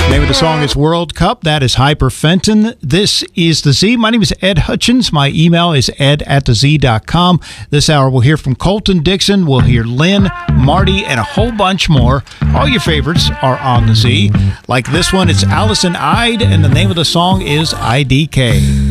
Name of the song is World Cup. That is Hyperfenton. This is The Z. My name is Ed Hutchins. My email is ed@thez.com. This hour we'll hear from Colton Dixon. We'll hear Lynn, Marty, and a whole bunch more. All your favorites are on The Z. Like this one, it's Allison Ide, and the name of the song is IDK.